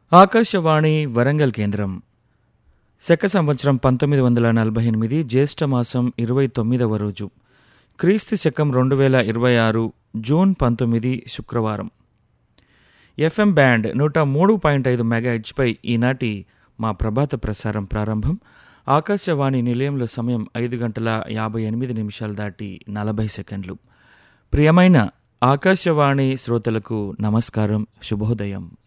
ఆకాశవాణి వరంగల్ కేంద్రం. శక సంవత్సరం 1948 జ్యేష్ఠమాసం 29వ రోజు, క్రీస్తు శకం 2026 జూన్ 19 శుక్రవారం. ఎఫ్ఎం బ్యాండ్ 103.5 మెగాహెర్ట్జ్పై ఈనాటి మా ప్రభాత ప్రసారం ప్రారంభం. ఆకాశవాణి నిలయంలో సమయం 5:58 దాటి 40 సెకండ్లు. ప్రియమైన ఆకాశవాణి శ్రోతలకు నమస్కారం, శుభోదయం.